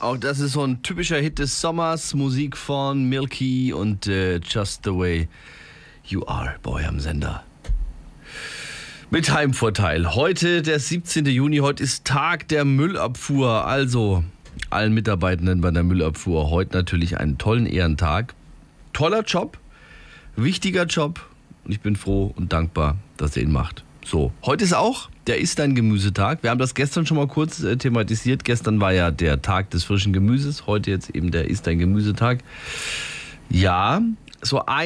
Auch das ist so ein typischer Hit des Sommers. Musik von Milky und Just the Way You Are, Boy am Sender. Mit Heimvorteil. Heute, der 17. Juni, heute ist Tag der Müllabfuhr. Also allen Mitarbeitenden bei der Müllabfuhr heute natürlich einen tollen Ehrentag. Toller Job, wichtiger Job und ich bin froh und dankbar, dass ihr ihn macht. So, heute ist auch der Ist dein Gemüsetag. Wir haben das gestern schon mal kurz thematisiert. Gestern war ja der Tag des frischen Gemüses, heute jetzt eben der Ist dein Gemüsetag. Ja, so